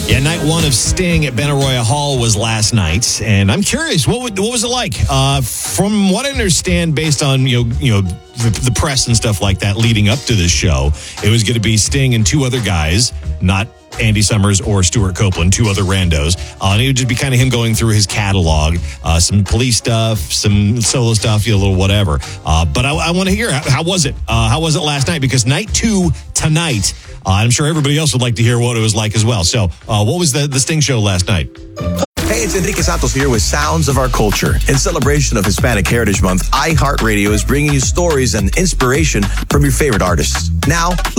Yeah, night one of Sting at Benaroya Hall was last night, and I'm curious, what was it like? From what I understand, based on the press and stuff like that leading up to this show, it was going to be Sting and two other guys, not Andy Summers or Stuart Copeland, two other randos. And it would just be kind of him going through his catalog, some police stuff, some solo stuff, a little whatever. But I want to hear, how was it? How was it last night? Because night two tonight, I'm sure everybody else would like to hear what it was like as well. So what was the Sting show last night? Hey, it's Enrique Santos here with Sounds of Our Culture. In celebration of Hispanic Heritage Month, iHeartRadio is bringing you stories and inspiration from your favorite artists. Now,